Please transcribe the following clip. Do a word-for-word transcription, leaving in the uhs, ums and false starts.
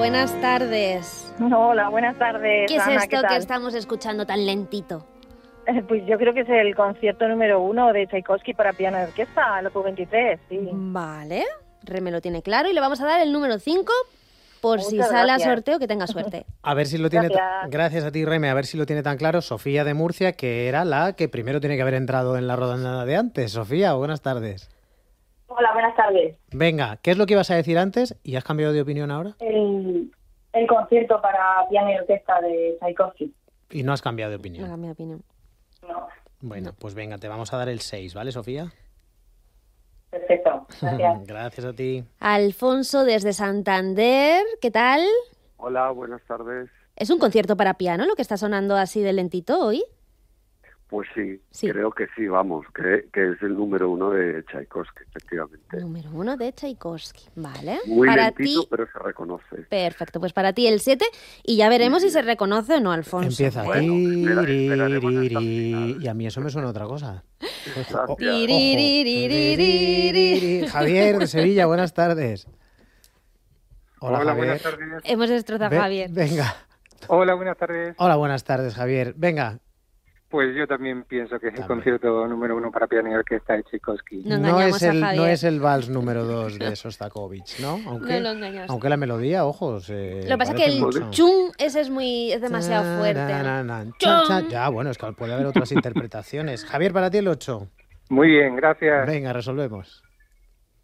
buenas tardes. Hola, buenas tardes. ¿Qué es Ana, esto ¿qué tal? que estamos escuchando tan lentito? Eh, Pues yo creo que es el concierto número uno de Tchaikovsky para piano y orquesta, el opus veintitrés, sí. Vale, Reme lo tiene claro y le vamos a dar el número cinco por Muchas si sale a gracias. sorteo, que tenga suerte. A ver si lo tiene... ta- Gracias. Gracias a ti, Reme. A ver si lo tiene tan claro Sofía de Murcia, que era la que primero tiene que haber entrado en la rodada de antes. Sofía, buenas tardes. Hola, buenas tardes. Venga, ¿qué es lo que ibas a decir antes y has cambiado de opinión ahora? El, el concierto para piano y orquesta de Tchaikovsky. Y no has cambiado de No opinión. cambia de opinión. No, Bueno, pues venga, te vamos a dar el seis, ¿vale, Sofía? perfecto. Gracias. Gracias a ti. Alfonso desde Santander, ¿qué tal? Hola, buenas tardes. ¿Es un concierto para piano lo que está sonando así de lentito hoy? Pues sí, Sí. creo que sí, vamos, que, que es el número uno de Tchaikovsky, efectivamente. Número uno de Tchaikovsky, ¿vale? Muy para lentito, ti, pero se reconoce. perfecto, pues para ti el siete y ya veremos si se reconoce o no, Alfonso. Empieza. ¿eh? Bueno, espera- esperaremos hasta el Tiririririri. final. Y a mí eso me suena otra cosa. Gracias. Ojo. Tiririririri. Javier de Sevilla, buenas tardes. Hola, Hola, Javier. buenas tardes. Hemos destrozado Ve- a Javier. Venga. Hola, buenas tardes. Hola, buenas tardes, Javier. Venga. Pues yo también pienso que es el También. concierto número uno para piano y orquesta de Tchaikovsky. No No engañamos es, a el, Javier. no es el vals número dos de Sostakovich, ¿no? Aunque, No lo engañamos. aunque la melodía, ojo, se Lo que pasa es que parece el mucho. chung ese es muy es demasiado fuerte. Tarananan, chan, chan. Ya, bueno, es que puede haber otras interpretaciones. Javier, para ti el ocho. Muy bien, gracias. Venga, resolvemos.